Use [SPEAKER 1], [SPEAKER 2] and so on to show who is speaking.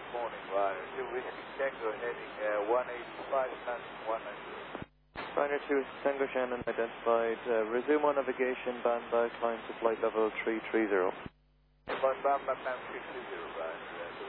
[SPEAKER 1] morning, Ryder 2 Whiskey Tango heading 185 knots, 190.
[SPEAKER 2] Ryder 2 Tango Shannon identified. Resume on navigation, band by climb to flight level 330.
[SPEAKER 1] About bound by climb 330, Ryder.